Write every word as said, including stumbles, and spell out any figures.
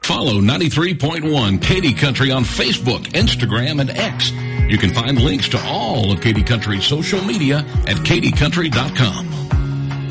Follow ninety-three point one Katy Country on Facebook, Instagram, and X. You can find links to all of Katy Country's social media at katy country dot com.